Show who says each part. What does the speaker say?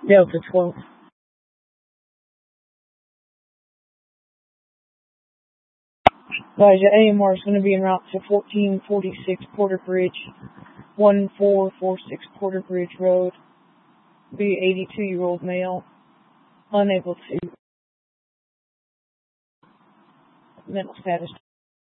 Speaker 1: Delta 12. Elijah AMR is going to be en route to 1446 Porter Bridge, 1446 Porter Bridge Road. Be 82-year-old male, unable to mental status